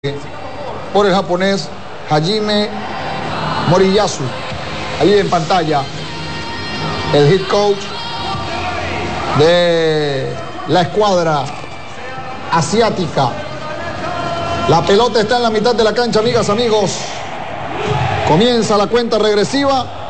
por el japonés Hajime Moriyasu. Ahí en pantalla el head coach de la escuadra asiática. La pelota está en la mitad de la cancha, amigas, amigos. Comienza la cuenta regresiva.